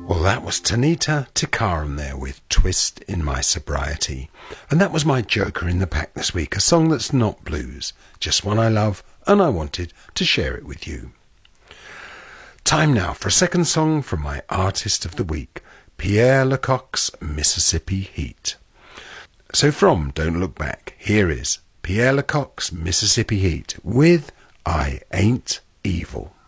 Well, that was Tanita Tikaram there with Twist in My Sobriety. And that was my Joker in the Pack this week, a song that's not blues, just one I love, and I wanted to share it with you. Time now for a second song from my Artist of the Week, Pierre Lecoq's Mississippi Heat. So from Don't Look Back, here is Pierre Lecoq's Mississippi Heat with I Ain't Evil.